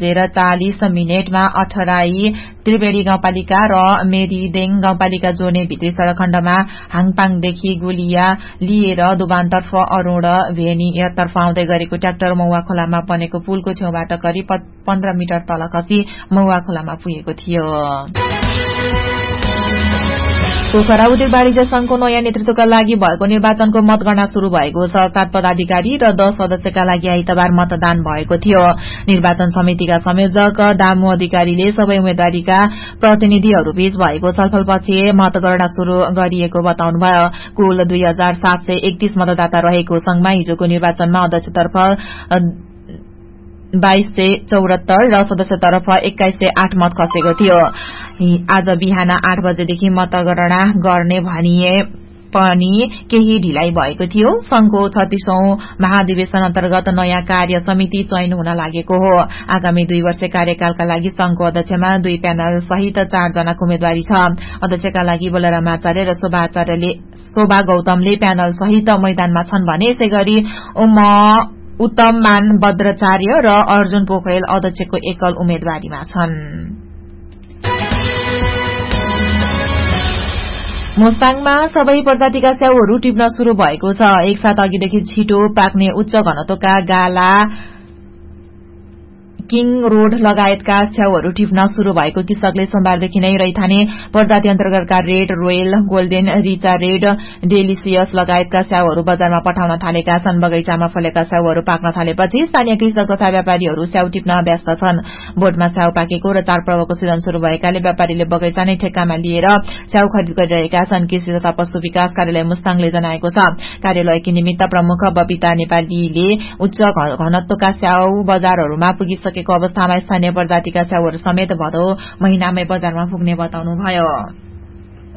22:40 अठराई त्रिवेणी गाउँपालिका र मेरीदेङ गाउँपालिका जोड्ने भित्री सड़क खण्डमा हाङपाङदेखि गुलिया लिएर दुबानतर्फ अरूण भेनी तर्फ आउँदै गरेको ट्र्याक्टर मौवा खोलामा बनेको पुलको छेउबाट करिब 15 मिटर तल खसी मौवा खोलामा पुगेको थियो। पोखरा उद्योग वाणिज्य संघको नयाँ नेतृत्वका लागि भएको निर्वाचनको मतगणना शुरू भएको छ। 7 पदाधिकारी र 10 सदस्यका लागि आइतबार मतदान भएको थियो। निर्वाचन समितिका संयोजक दामु अधिकारीले सबै उम्मेद्वारीका प्रतिनिधिहरूबीच भएको छलफलपछि मतगणना शुरू गरिएको बताउनुभयो। कुल 2731 मतदाता रहेको संघमा हिजोको निर्वाचनमा अध्यक्षतर्फ 2274 र सदस्यतर्फ 2108 मत खसेको थियो। आज बिहान 8 बजेदेखि मतगणना गर्ने भनिए पनि केही ढिलाइ भएको थियो। संघको 36औं महाधिवेशन अन्तर्गत नयाँ कार्य समिति चयन हुन लागेको हो। आगामी 2 वर्ष कार्यकालका लागि संघको अध्यक्षमा 2 प्यानल सहित 4 जनाको उम्मेद्वारी छ। अध्यक्षका लागि बलराम आचार्य र शोभा गौतमले प्यानल सहित मैदानमा छन् भने यसैगरी उत्तममान भद्राचार्य र अर्जुन पोखरेल अध्यक्षको एकल उम्मेद्वारीमा छन्। मोस्ताङमा सबै प्रजातिका स्याउहरू टिप्न शुरू भएको छ। एकसाथ अघिदेखि छिटो पाक्ने उच्च घनत्वका गाला किङ रोड लगायतका स्याउहरू टिप्न शुरू भएको कृषकले सोमबारदेखि नै रैथाने प्रजाति अन्तर्गतका red royal, golden, Richa red, delicious लगायतका स्याउहरू बजारमा पठाउन थालेका छन्। बगैँचामा फलेका स्याउहरू पाक्न थालेपछि स्थानीय कृषक तथा व्यापारीहरू स्याउ टिप्न व्यस्त छन्। बोटमा स्याउ पाकेको र चाडपर्वको सिजन शुरू भएकाले व्यापारीले बगैँचा नै ठेक्कामा लिएर स्याउ खरिद गरिरहेका छन्। कृषि तथा पशु विकास कार्यालय मुस्ताङले जनाएको छ। कार्यालयकी निमित्त प्रमुख बबिता नेपालीले उच्च घनत्वका स्याउ बजारहरूमा पुगिसकेको अवस्थामा स्थानीय प्रजातिका स्याउहरू समेत भदौ महिनामै बजारमा पुग्ने बताउनुभयो।